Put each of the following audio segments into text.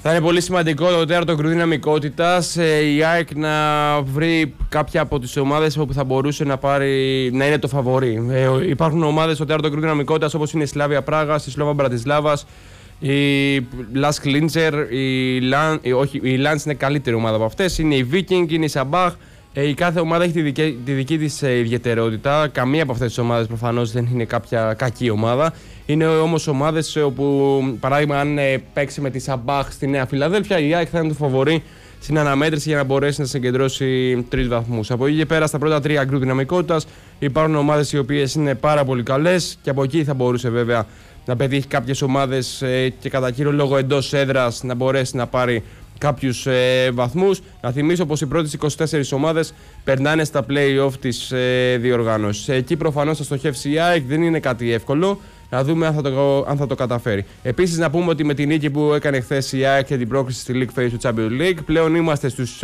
Θα είναι πολύ σημαντικό το τέταρτο γκρουπ δυναμικότητας. Η ΑΕΚ να βρει κάποια από τις ομάδες όπου θα μπορούσε να είναι το φαβορί. Υπάρχουν ομάδες στο τέταρτο γκρουπ δυναμικότητας όπως είναι η Σλάβια Πράγας, η Σλόβα Μπρατισλάβας, η Λας Κλίντσερ, η Λαντς είναι καλύτερη ομάδα από αυτές. Είναι η Viking, είναι η Σαμπάχ. Η κάθε ομάδα έχει τη δική της ιδιαιτερότητα. Καμία από αυτές τις ομάδες προφανώς δεν είναι κάποια κακή ομάδα. Είναι όμως ομάδες όπου, παράδειγμα, αν παίξει με τη Σαμπάχ στη Νέα Φιλαδέλφια, η ΑΕΚ θα είναι το φαβορί στην αναμέτρηση για να μπορέσει να συγκεντρώσει 3 βαθμούς. Από εκεί και πέρα, στα πρώτα 3 γκρουπ δυναμικότητας, υπάρχουν ομάδες οι οποίες είναι πάρα πολύ καλές και από εκεί θα μπορούσε βέβαια να πετύχει κάποιες ομάδες και κατά κύριο λόγο εντός έδρας να μπορέσει να πάρει κάποιους βαθμούς. Να θυμίσω πως οι πρώτες 24 ομάδες περνάνε στα play-off της διοργάνωσης. Εκεί προφανώς θα στοχεύσει η ΑΕΚ, δεν είναι κάτι εύκολο. Να δούμε αν θα το καταφέρει. Επίσης, να πούμε ότι με την νίκη που έκανε χθες η ΑΕΚ και την πρόκριση στη League Phase του Champions League, πλέον είμαστε στους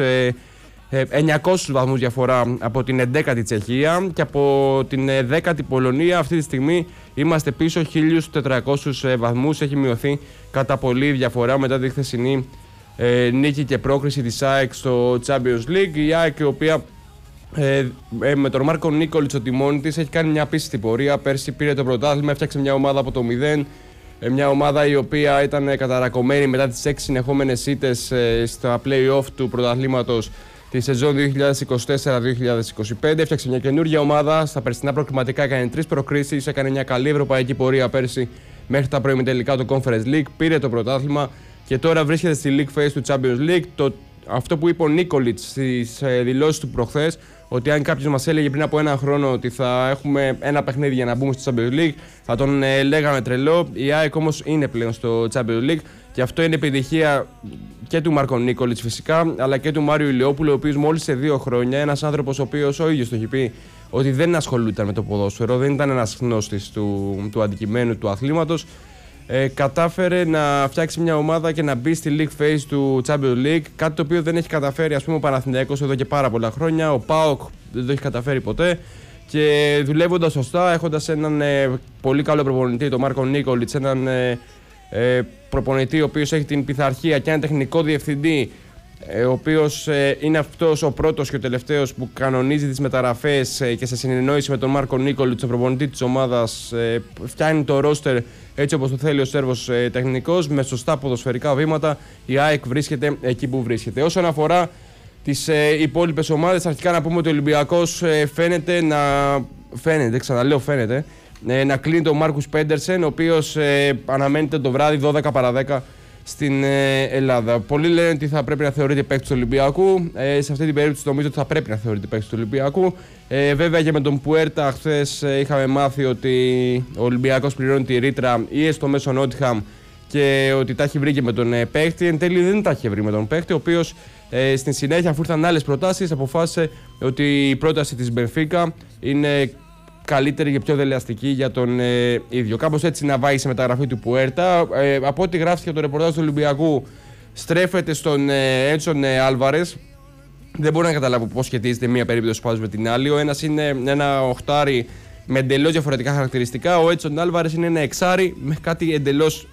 900 βαθμούς διαφορά από την 11η Τσεχία και από την 10η Πολωνία. Αυτή τη στιγμή είμαστε πίσω 1.400 βαθμούς. Έχει μειωθεί κατά πολύ διαφορά μετά τη χθεσινή νίκη και πρόκριση της ΑΕΚ στο Champions League. Η ΑΕΚ, η οποία με τον Μάρκο Νίκολιτς στο τιμόνι της, έχει κάνει μια απίστευτη πορεία. Πέρσι πήρε το πρωτάθλημα, έφτιαξε μια ομάδα από το 0. Μια ομάδα η οποία ήταν καταρακωμένη μετά τις 6 συνεχόμενες ήττες στα play-off του πρωταθλήματος τη σεζόν 2024-2025. Έφτιαξε μια καινούργια ομάδα. Στα περσινά προκριματικά έκανε 3 προκρίσεις. Έκανε μια καλή ευρωπαϊκή πορεία πέρσι μέχρι τα προημιτελικά του Conference League. Πήρε το πρωτάθλημα και τώρα βρίσκεται στη League Phase του Champions League. Αυτό που είπε ο Νίκολιτς στις δηλώσεις του προχθές, ότι αν κάποιος μας έλεγε πριν από ένα χρόνο ότι θα έχουμε ένα παιχνίδι για να μπούμε στο Champions League, θα τον λέγαμε τρελό. Η ΑΕΚ όμως είναι πλέον στο Champions League και αυτό είναι επιτυχία και του Μάρκο Νίκολιτς φυσικά, αλλά και του Μάριου Ηλιόπουλου, ο οποίος μόλις σε 2 χρόνια, ένας άνθρωπος ο οποίος ο ίδιος το έχει πει ότι δεν ασχολούταν με το ποδόσφαιρο, δεν ήταν ένας γνώστης του αντικειμένου του αθλήματος. Κατάφερε να φτιάξει μια ομάδα και να μπει στη League Phase του Champions League, κάτι το οποίο δεν έχει καταφέρει, ας πούμε, ο Παναθηναϊκός εδώ και πάρα πολλά χρόνια. Ο ΠΑΟΚ δεν το έχει καταφέρει ποτέ. Και δουλεύοντας σωστά, έχοντας έναν πολύ καλό προπονητή, τον Μάρκο Νίκολιτς, έναν προπονητή ο οποίος έχει την πειθαρχία και έναν τεχνικό διευθυντή, ο οποίος είναι αυτός ο πρώτος και ο τελευταίος που κανονίζει τις μεταγραφές και σε συνεννόηση με τον Μάρκο Νίκολιτς, τον προπονητή της ομάδας, φτιάχνει το ρόστερ έτσι όπως το θέλει ο Σέρβος τεχνικός, με σωστά ποδοσφαιρικά βήματα. Η ΑΕΚ βρίσκεται εκεί που βρίσκεται. Όσον αφορά τις υπόλοιπες ομάδες, αρχικά να πούμε ότι ο Ολυμπιακός φαίνεται να κλείνει τον Μάρκους Πέντερσεν, ο οποίος αναμένεται το βράδυ 12 παρά 10 στην Ελλάδα. Πολλοί λένε ότι θα πρέπει να θεωρείται παίκτης του Ολυμπιακού. Σε αυτή την περίπτωση νομίζω ότι θα πρέπει να θεωρείται παίκτης του Ολυμπιακού. Βέβαια και με τον Πουέρτα χθες είχαμε μάθει ότι ο Ολυμπιακός πληρώνει τη ρήτρα ή στο μέσο Νότιχαμ και ότι τα έχει βρει και με τον παίκτη. Εν τέλει δεν τα έχει βρει με τον παίκτη, ο οποίος στην συνέχεια, αφού ήρθαν άλλες προτάσεις, αποφάσισε ότι η πρόταση της Μπενφίκα είναι καλύτερη και πιο δελεαστική για τον ίδιο. Κάπως έτσι να βάγει σε μεταγραφή του Πουέρτα. Από ό,τι γράφτηκε από το ρεπορτάζ του Ολυμπιακού, στρέφεται στον Έντσον Άλβαρες. Δεν μπορώ να καταλάβω πώς σχετίζεται μία περίπτωση με την άλλη. Ο ένας είναι ένα οχτάρι με εντελώς διαφορετικά χαρακτηριστικά. Ο Έντσον Άλβαρες είναι ένα εξάρι με κάτι εντελώς